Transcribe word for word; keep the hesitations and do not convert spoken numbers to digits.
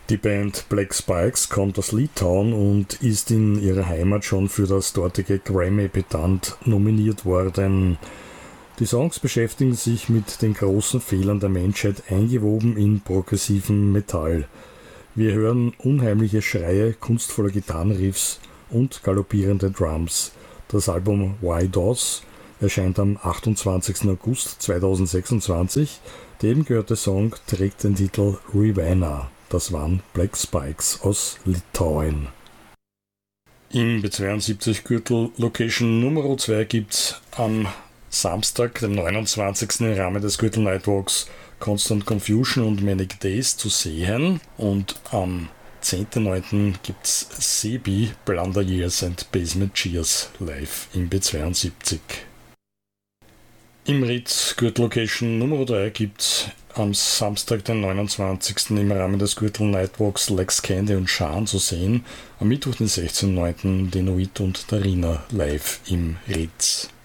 Die Band Black Spikes kommt aus Litauen und ist in ihrer Heimat schon für das dortige Grammy-Pedant nominiert worden. Die Songs beschäftigen sich mit den großen Fehlern der Menschheit, eingewoben in progressiven Metall. Wir hören unheimliche Schreie, kunstvolle Gitarrenriffs und galoppierende Drums. Das Album Why Does erscheint am achtundzwanzigsten August zweitausendsechsundzwanzig. Der eben gehörte Song trägt den Titel Rivanna. Das waren Black Spikes aus Litauen. Im B zweiundsiebzig Gürtel Location Nummer zwei gibt's am Samstag, dem neunundzwanzigsten im Rahmen des Gürtel Nightwalks Constant Confusion und Manic Days zu sehen. Und am zehnten neunten gibt's Sebi, Blunder Years and Basement Cheers live im B zweiundsiebzig. Im Ritz Gürtel Location Nummer drei gibt's am Samstag, den neunundzwanzigsten im Rahmen des Gürtel Nightwalks Lex Candy und Schan zu sehen. Am Mittwoch, den sechzehnten neunten Denoid und Darina live im Ritz.